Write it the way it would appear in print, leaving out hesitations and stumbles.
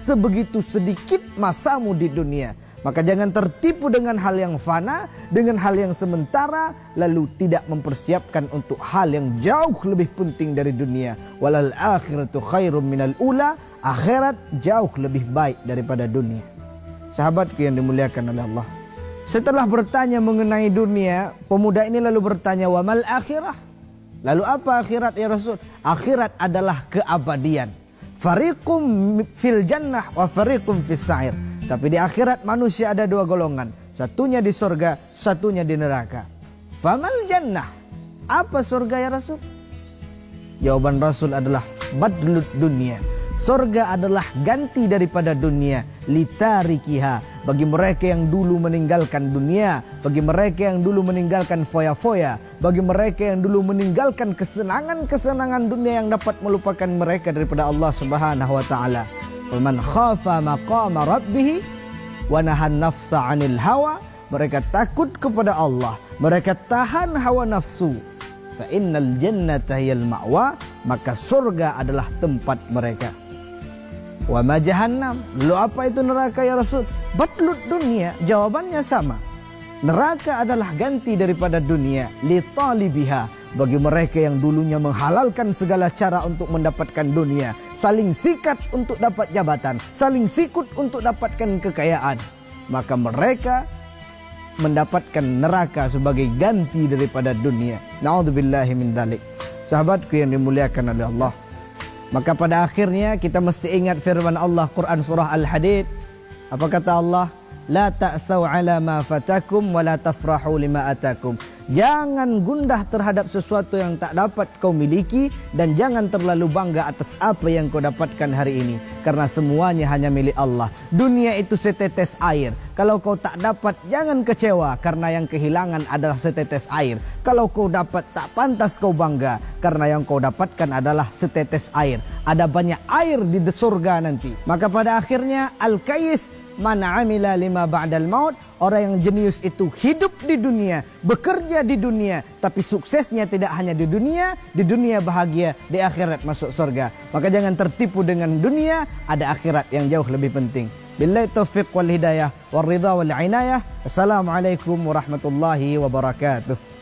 sebegitu sedikit masamu di dunia. Maka jangan tertipu dengan hal yang fana, dengan hal yang sementara, lalu tidak mempersiapkan untuk hal yang jauh lebih penting dari dunia. Walal akhiratu khairum minal ula, akhirat jauh lebih baik daripada dunia. Sahabatku yang dimuliakan oleh Allah, setelah bertanya mengenai dunia, pemuda ini lalu bertanya, wa mal akhirah? Lalu apa akhirat ya Rasul? Akhirat adalah keabadian. Fariqum fil jannah wa fariqum fis sa'ir. Tapi di akhirat manusia ada dua golongan. Satunya di surga, satunya di neraka. Famal jannah? Apa surga ya Rasul? Jawaban Rasul adalah badlut dunia. Surga adalah ganti daripada dunia. Litarikiha. Bagi mereka yang dulu meninggalkan dunia. Bagi mereka yang dulu meninggalkan foya-foya. Bagi mereka yang dulu meninggalkan kesenangan-kesenangan dunia yang dapat melupakan mereka daripada Allah Subhanahu wa ta'ala. Faman khafa maqama rabbih wa nahan nafsa 'anil hawa, mereka takut kepada Allah, mereka tahan hawa nafsu. Fa innal jannata hiyal ma'wa, maka surga adalah tempat mereka. Wa ma jahannam, lalu apa itu neraka ya Rasul? Badlut dunia, jawabannya sama. Neraka adalah ganti daripada dunia, li talibiha, bagi mereka yang dulunya menghalalkan segala cara untuk mendapatkan dunia, saling sikat untuk dapat jabatan, saling sikut untuk dapatkan kekayaan, maka mereka mendapatkan neraka sebagai ganti daripada dunia. Na'udzubillahi min dzalik. Sahabatku yang dimuliakan oleh Allah, maka pada akhirnya kita mesti ingat firman Allah Quran surah Al-Hadid. Apa kata Allah? La ta'thaw 'ala ma fatakum wa la tafrahu lima atakum. Jangan gundah terhadap sesuatu yang tak dapat kau miliki, dan jangan terlalu bangga atas apa yang kau dapatkan hari ini, karena semuanya hanya milik Allah. Dunia itu setetes air. Kalau kau tak dapat, jangan kecewa, karena yang kehilangan adalah setetes air. Kalau kau dapat, tak pantas kau bangga, karena yang kau dapatkan adalah setetes air. Ada banyak air di surga nanti. Maka pada akhirnya al-kayis man amila lima ba'dal maut. Orang yang jenius itu hidup di dunia, bekerja di dunia, tapi suksesnya tidak hanya di dunia bahagia, di akhirat masuk surga. Maka jangan tertipu dengan dunia, ada akhirat yang jauh lebih penting. Billahi taufiq wal hidayah wal ridha wal inayah. Assalamualaikum warahmatullahi wabarakatuh.